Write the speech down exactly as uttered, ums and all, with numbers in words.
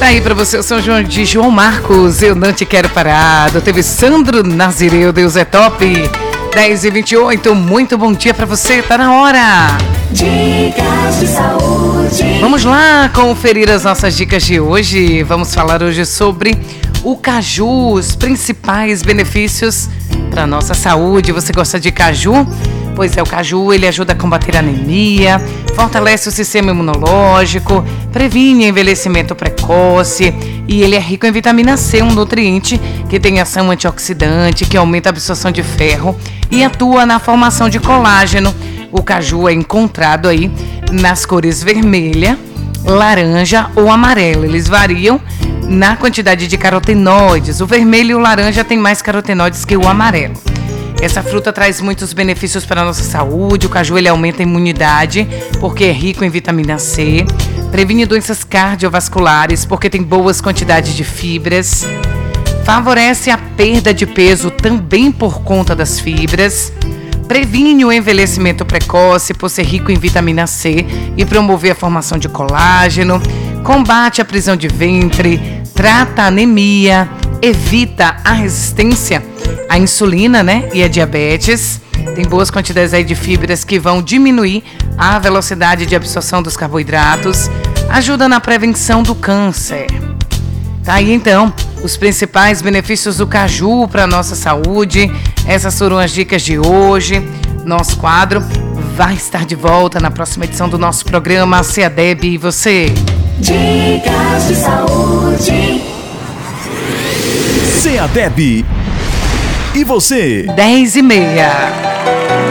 Tá aí pra você o São João de João Marcos, Eu Não Te Quero Parado. Teve Sandro Nazireu, Deus é Top. dez e vinte e oito, muito bom dia pra você, tá na hora. Dicas de saúde. Vamos lá conferir as nossas dicas de hoje. Vamos falar hoje sobre o caju, os principais benefícios para nossa saúde. Você gosta de caju? Pois é, o caju ele ajuda a combater a anemia, fortalece o sistema imunológico, previne envelhecimento precoce e ele é rico em vitamina C, um nutriente que tem ação antioxidante, que aumenta a absorção de ferro e atua na formação de colágeno. O caju é encontrado aí nas cores vermelha, laranja ou amarela. Eles variam na quantidade de carotenoides. O vermelho e o laranja têm mais carotenoides que o amarelo. Essa fruta traz muitos benefícios para a nossa saúde. O caju ele aumenta a imunidade porque é rico em vitamina C, previne doenças cardiovasculares porque tem boas quantidades de fibras, favorece a perda de peso também por conta das fibras, previne o envelhecimento precoce por ser rico em vitamina C e promover a formação de colágeno, combate a prisão de ventre, trata a anemia, evita a resistência à insulina, né, e a diabetes. Tem boas quantidades aí de fibras que vão diminuir a velocidade de absorção dos carboidratos, ajuda na prevenção do câncer. Tá aí então os principais benefícios do caju para a nossa saúde. Essas foram as dicas de hoje. Nosso quadro vai estar de volta na próxima edição do nosso programa CEADEB e você. Dicas de saúde. CEADEB e você. dez e meia.